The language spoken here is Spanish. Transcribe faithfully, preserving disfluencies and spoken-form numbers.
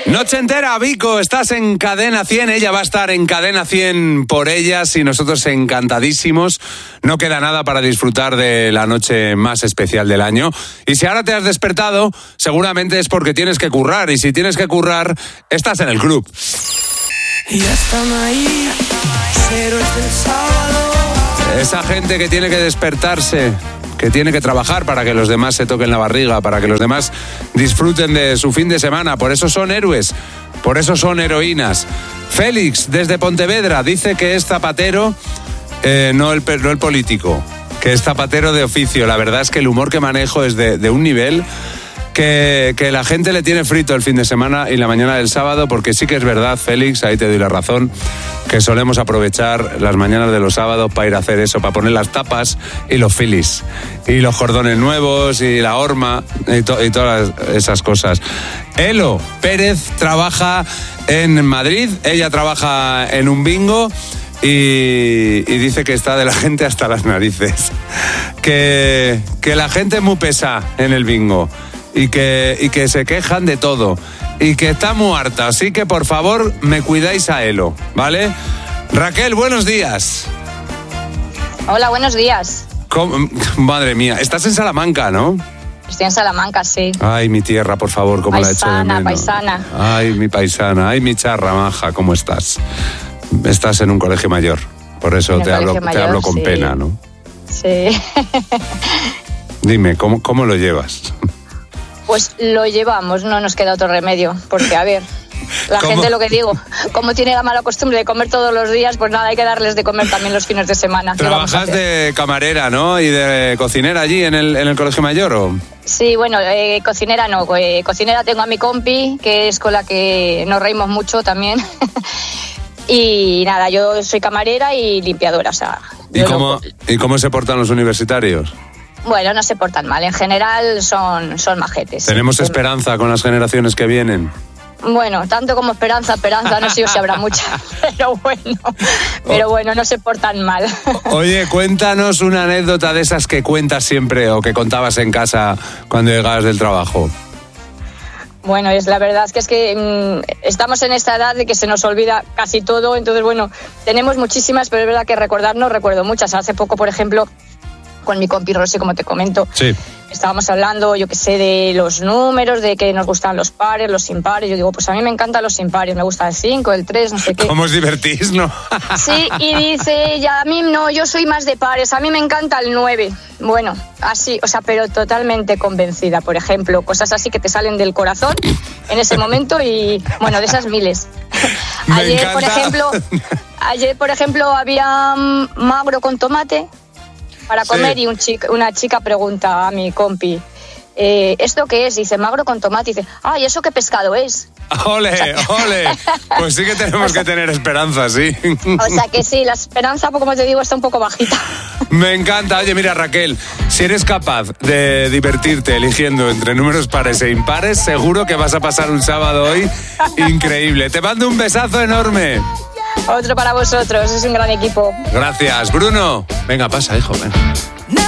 Noche entera, Vico, estás en Cadena cien, ella va a estar en Cadena cien por ellas y nosotros encantadísimos. No queda nada para disfrutar de la noche más especial del año. Y si ahora te has despertado, seguramente es porque tienes que currar. Y si tienes que currar, estás en el club. Y ya están ahí, cero es del sábado. Esa gente que tiene que despertarse, que tiene que trabajar para que los demás se toquen la barriga, para que los demás disfruten de su fin de semana. Por eso son héroes, por eso son heroínas. Félix, desde Pontevedra, dice que es zapatero, eh, no, el, no el político, que es zapatero de oficio. La verdad es que el humor que manejo es de, de un nivel que, que la gente le tiene frito el fin de semana y la mañana del sábado, porque sí que es verdad, Félix, ahí te doy la razón, que solemos aprovechar las mañanas de los sábados para ir a hacer eso, para poner las tapas y los filis, y los cordones nuevos, y la horma, y, to- y todas esas cosas. Elo Pérez trabaja en Madrid, ella trabaja en un bingo, y, y dice que está de la gente hasta las narices. Que, que la gente es muy pesa en el bingo, y que, y que se quejan de todo. Y que está muy harta, así que por favor me cuidáis a Elo, ¿vale? Raquel, buenos días. Hola, buenos días. ¿Cómo? Madre mía, estás en Salamanca, ¿no? Estoy en Salamanca, sí. Ay, mi tierra, por favor, cómo la echo de Paisana, menos. paisana. Ay, mi paisana, ay, mi charra maja, ¿cómo estás? Estás en un colegio mayor, por eso En el te hablo, colegio te mayor, hablo con sí. pena, ¿no? Sí. Dime, ¿cómo, cómo lo llevas? Pues lo llevamos, no nos queda otro remedio, porque a ver, la ¿Cómo? gente, lo que digo, como tiene la mala costumbre de comer todos los días, pues nada, hay que darles de comer también los fines de semana. ¿Qué vamos a Trabajas hacer? de camarera, ¿no? Y de cocinera allí en el, en el colegio mayor, ¿o? Sí, bueno, eh, cocinera no, eh, cocinera tengo a mi compi, que es con la que nos reímos mucho también. Y nada, yo soy camarera y limpiadora, o sea... ¿Y yo cómo, no- ¿Y cómo se portan los universitarios? Bueno, no se portan mal, en general son, son majetes. ¿Tenemos Sí. esperanza con las generaciones que vienen? Bueno, tanto como esperanza, esperanza, no sé yo si habrá mucha, pero bueno, pero bueno, no se portan mal. Oye, cuéntanos una anécdota de esas que cuentas siempre o que contabas en casa cuando llegabas del trabajo. Bueno, es la verdad es que es que mmm, estamos en esta edad de que se nos olvida casi todo, entonces bueno, tenemos muchísimas, pero es verdad que recordar no recuerdo muchas. Hace poco, por ejemplo, con mi compi Rosy, como te comento, Sí. estábamos hablando, yo qué sé, de los números, de que nos gustan los pares, los impares. Yo digo, pues a mí me encantan los impares, me gusta el cinco, el tres, no sé qué. ¿Cómo os divertís, no? Sí, y dice ella, a mí no, yo soy más de pares, a mí me encanta el nueve. Bueno, así, o sea, pero totalmente convencida. Por ejemplo, cosas así que te salen del corazón en ese momento y, bueno, de esas miles. Me Ayer, encanta. por ejemplo, ayer, por ejemplo, había mm, magro con tomate para Sí. comer y un chica, una chica pregunta a mi compi, eh, ¿esto qué es? Dice, magro con tomate. Dice, ay, ¿eso qué pescado es? ¡Ole, ole! Pues sí que tenemos que tener esperanza, sí. O sea que sí, la esperanza, como te digo, está un poco bajita. Me encanta. Oye, mira, Raquel, si eres capaz de divertirte eligiendo entre números pares e impares, seguro que vas a pasar un sábado hoy increíble. Te mando un besazo enorme. Otro para vosotros, es un gran equipo. Gracias. Bruno, venga, pasa, hijo, ven.